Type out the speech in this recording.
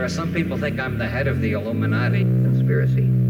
some people think I'm the head of the Illuminati. Conspiracy.